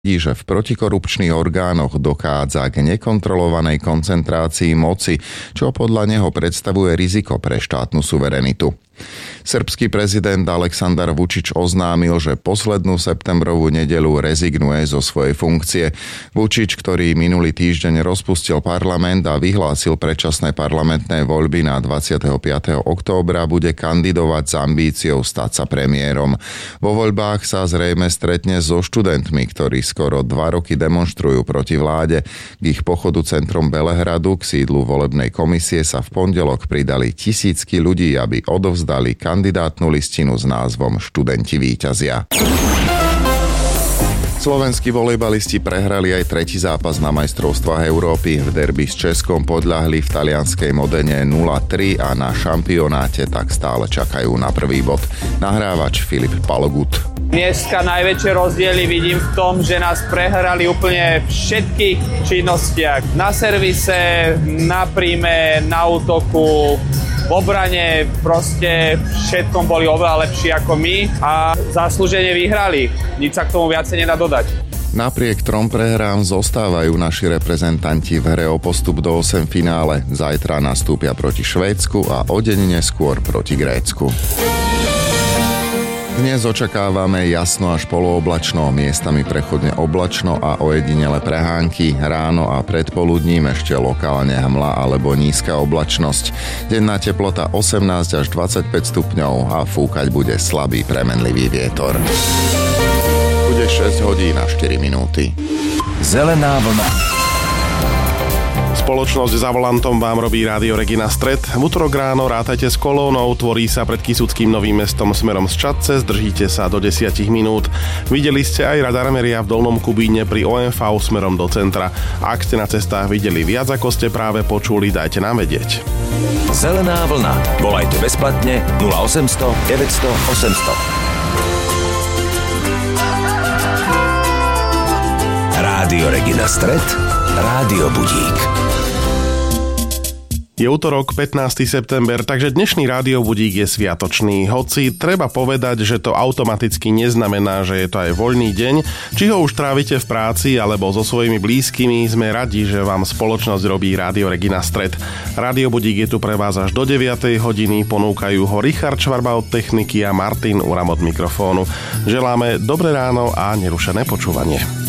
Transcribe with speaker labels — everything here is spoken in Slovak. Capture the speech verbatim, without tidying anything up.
Speaker 1: že v protikorupčných orgánoch dochádza k nekontrolovanej koncentrácii moci, čo podľa neho predstavuje riziko pre štátnu suverenitu. Srbský prezident Aleksandar Vučić oznámil, že poslednú septembrovú nedeľu rezignuje zo svojej funkcie. Vučić, ktorý minulý týždeň rozpustil parlament a vyhlásil predčasné parlamentné voľby na dvadsiateho piateho októbra, bude kandidovať s ambíciou stať sa premiérom. Vo voľbách sa zrejme stretne so študentmi, ktorí skoro dva roky demonštrujú proti vláde. K ich pochodu centrom Belehradu k sídlu volebnej komisie sa v pondelok pridali tisícky ľudí, aby odovzdali kandidátnu listinu s názvom Študenti víťazia. Slovenskí volejbalisti prehrali aj tretí zápas na majstrovstvách Európy. V derby s Českom podľahli v talianskej Modene nula tri a na šampionáte tak stále čakajú na prvý bod. Nahrávač Filip Palogut.
Speaker 2: Dneska najväčšie rozdiely vidím v tom, že nás prehrali úplne v všetkých činnostiach. Na servise, na príjme, na útoku, v obrane, proste všetkom boli oveľa lepší ako my a zaslúžene vyhrali. Nič sa k tomu viacej nedá dodať.
Speaker 1: Napriek trom prehrám zostávajú naši reprezentanti v hre o postup do osem finále. Zajtra nastúpia proti Švédsku a o deň neskôr proti Grécku. Dnes očakávame jasno až polooblačno, miestami prechodne oblačno a ojedinele prehánky. Ráno a predpoludním ešte lokálne hmla alebo nízka oblačnosť. Denná teplota osemnásť až dvadsaťpäť stupňov a fúkať bude slabý premenlivý vietor. Bude šesť hodín a štyri minúty.
Speaker 3: Zelená vlna.
Speaker 4: Spoločnosť za volantom vám robí Rádio Regina Stred. V utorok ráno rátajte s kolónou, tvorí sa pred Kysuckým Novým Mestom smerom z Čadce, zdržíte sa do desať minút. Videli ste aj radarmeria v Dolnom Kubíne pri ó em vé smerom do centra. Ak ste na cestách videli viac, ako ste práve počuli, dajte nám vedieť.
Speaker 3: Zelená vlna. Volajte bezplatne nula osemsto deväťsto osemsto. Rádio Regina Stred, Rádio Budík.
Speaker 4: Je utorok, pätnásteho september, takže dnešný Rádio Budík je sviatočný. Hoci treba povedať, že to automaticky neznamená, že je to aj voľný deň. Či ho už trávite v práci alebo so svojimi blízkymi, sme radi, že vám spoločnosť robí Rádio Regina Stred. Rádio Budík je tu pre vás až do deviatej hodiny, ponúkajú ho Richard Švarba od techniky a Martin Uram od mikrofónu. Želáme dobré ráno a nerušené počúvanie.